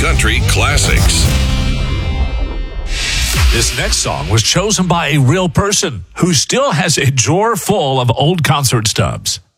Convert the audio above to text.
country classics. This next song was chosen by a real person who still has a drawer full of old concert stubs.